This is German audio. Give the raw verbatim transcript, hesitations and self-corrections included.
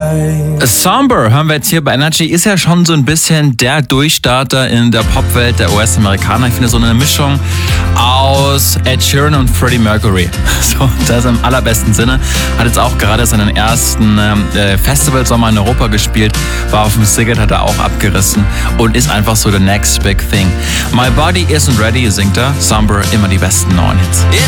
Somber hören wir jetzt hier bei Energy, ist ja schon so ein bisschen der Durchstarter in der Popwelt der U S-Amerikaner. Ich finde so eine Mischung aus Ed Sheeran und Freddie Mercury. So, das im allerbesten Sinne. Hat jetzt auch gerade seinen ersten äh, Festivalsommer in Europa gespielt, war auf dem Siget, hat er auch abgerissen und ist einfach so the next big thing. My Body Isn't Ready singt er, Somber, immer die besten neuen Hits. If